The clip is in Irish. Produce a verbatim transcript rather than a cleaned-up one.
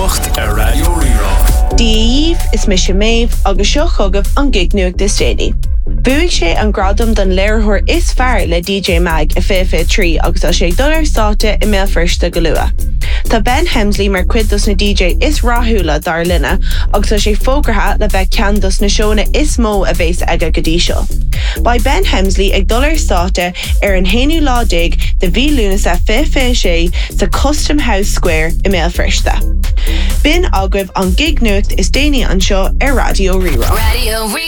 nuacht ar Radio Rirá. Díomh is mis sin méh agus seo chugah an gig nuach dis déine. Buigh sé an gradam don léirthóir is fearr le D J Mag a féfé trí agus a sé dullar státe i mé firsta go lua. Tá Ben Hemsley mar cuidas na D J is ráthúla dar linne agus a sé fógartha le bheith ceandas na seóna is mó a bhés aige go dtí seo. Ba Ben Hemsley ag dullar státe ar an héanú ládig de bhí lúnas a féfé sé sa Custom House Square i mé firsta. Bin agah an gig nuacht is déine an seo ar Radio Rirá. Radio Rirá.